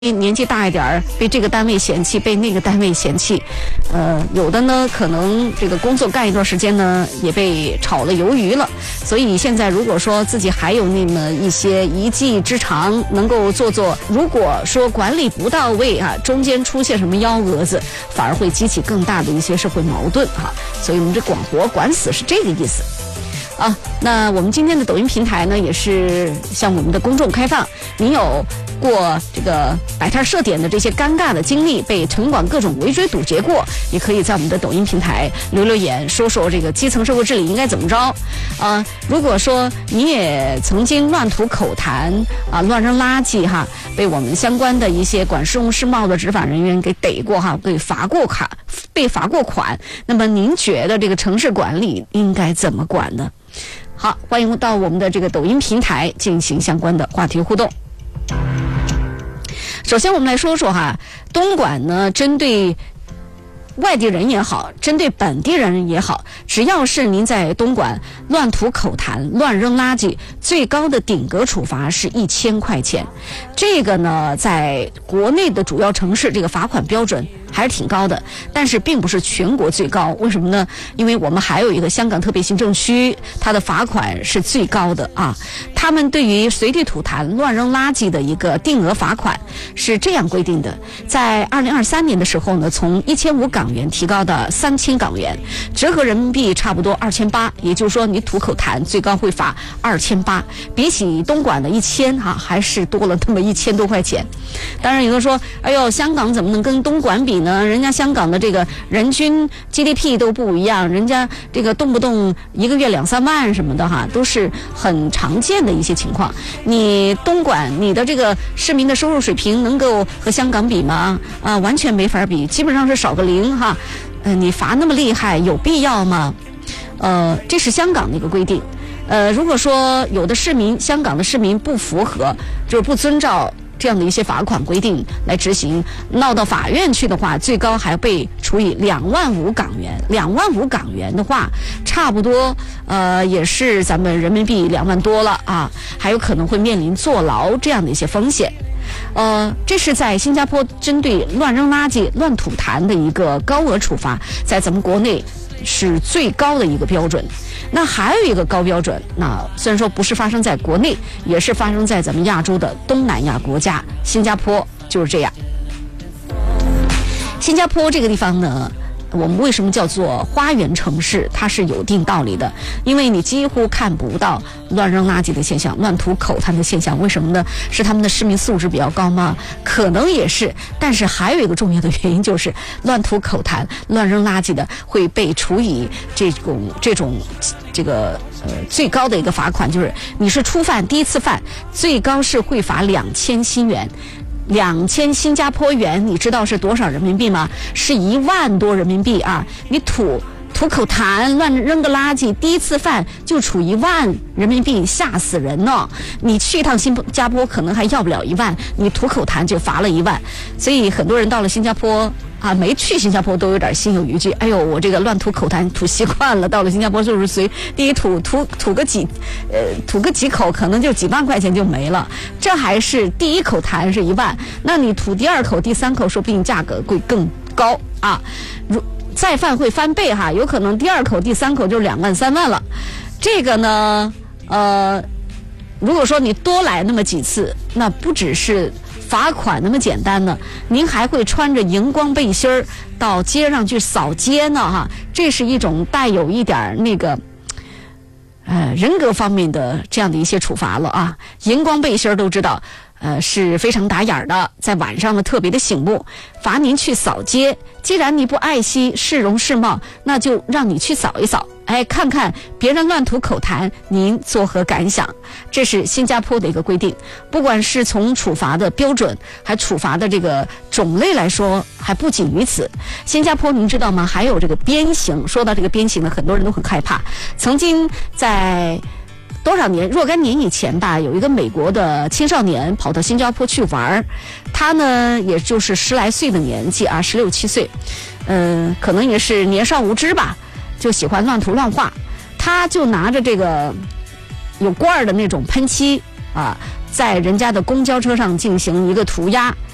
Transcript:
年纪大一点儿，被这个单位嫌弃，被那个单位嫌弃，有的呢可能这个工作干一段时间呢，也被炒了鱿鱼了。所以现在如果说自己还有那么一些一技之长，能够做，如果说管理不到位啊，中间出现什么幺蛾子，反而会激起更大的一些社会矛盾啊。所以我们这管活管死是这个意思。啊，那我们今天的抖音平台呢，也是向我们的公众开放。您有过这个摆摊设点的这些尴尬的经历，被城管各种围追堵截过，也可以在我们的抖音平台留言，说说这个基层社会治理应该怎么着。如果说你也曾经乱吐口痰啊、乱扔垃圾哈，被我们相关的一些管市容市貌的执法人员给逮过哈，被罚过款，那么您觉得这个城市管理应该怎么管呢？好，欢迎到我们的这个抖音平台进行相关的话题互动。首先我们来说说哈，东莞呢，针对外地人也好，针对本地人也好，只要是您在东莞乱吐口痰、乱扔垃圾，最高的顶格处罚是1000块钱。这个呢，在国内的主要城市，这个罚款标准还是挺高的，但是并不是全国最高。为什么呢？因为我们还有一个香港特别行政区，它的罚款是最高的啊。他们对于随地吐痰、乱扔垃圾的一个定额罚款是这样规定的：在2023年的时候呢，从1500港元提高到3000港元，折合人民币差不多2800，也就是说你吐口痰最高会罚2800，比起东莞的1000还是多了那么1000多块钱。当然有人说，哎呦，香港怎么能跟东莞比呢？人家香港的这个人均 GDP 都不一样，人家这个动不动一个月2-3万什么的哈，都是很常见的一些情况。你东莞你的这个市民的收入水平能够和香港比吗？完全没法比，基本上是少个0哈。你罚那么厉害有必要吗？这是香港的一个规定。如果说有的香港的市民不符合，就是不遵照这样的一些罚款规定来执行，闹到法院去的话，最高还被处以25000港元。25000港元的话，差不多也是咱们人民币2万多了啊，还有可能会面临坐牢这样的一些风险。这是在新加坡针对乱扔垃圾、乱吐痰的一个高额处罚，在咱们国内是最高的一个标准。那还有一个高标准，那虽然说不是发生在国内，也是发生在咱们亚洲的东南亚国家，新加坡就是这样。新加坡这个地方呢，我们为什么叫做花园城市？它是有一定道理的，因为你几乎看不到乱扔垃圾的现象、乱吐口痰的现象。为什么呢？是他们的市民素质比较高吗？可能也是，但是还有一个重要的原因，就是乱吐口痰、乱扔垃圾的会被处以这种最高的一个罚款，就是你是初犯、第一次犯，最高是会罚2000新元。2000新加坡元，你知道是多少人民币吗？是1万多人民币啊！你吐口痰、乱扔个垃圾，第一次犯就处1万人民币，吓死人呢！你去一趟新加坡可能还要不了1万，你吐口痰就罚了1万。所以很多人到了新加坡啊，没去新加坡都有点心有余悸。哎呦，我这个乱吐口痰吐习惯了，到了新加坡就是随地吐个几口，可能就几万块钱就没了。这还是第一口痰是1万，那你吐第2口、第3口，说不定价格会更高啊！再犯会翻倍哈，有可能第2口、第3口就2万、3万了。这个呢，如果说你多来那么几次，那不只是罚款那么简单呢，您还会穿着荧光背心儿到街上去扫街呢哈。这是一种带有一点那个人格方面的这样的一些处罚了啊。荧光背心儿都知道是非常打眼的，在晚上呢特别的醒目，罚您去扫街。既然你不爱惜市容市貌，那就让你去扫一扫，看看别人乱吐口痰，您作何感想？这是新加坡的一个规定。不管是从处罚的标准，还处罚的这个种类来说，还不仅于此。新加坡您知道吗？还有这个鞭刑。说到这个鞭刑呢，很多人都很害怕。曾经在多少年若干年以前吧，有一个美国的青少年跑到新加坡去玩，他呢也就是10来岁的年纪啊，16、17岁，可能也是年少无知吧，就喜欢乱涂乱画。他就拿着这个有罐的那种喷漆啊，在人家的公交车上进行一个涂鸦，